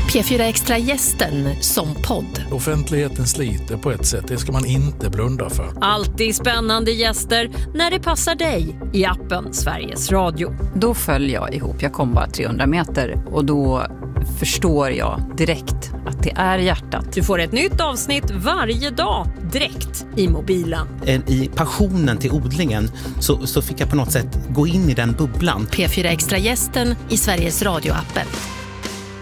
P4 Extra-gästen som podd. Offentligheten sliter på ett sätt, det ska man inte blunda för. Alltid spännande gäster när det passar dig i appen Sveriges Radio. Då föll jag ihop, jag kom bara 300 meter och då förstår jag direkt att det är hjärtat. Du får ett nytt avsnitt varje dag direkt i mobilen. I passionen till odlingen så fick jag på något sätt gå in i den bubblan. P4 Extra-gästen i Sveriges Radio-appen.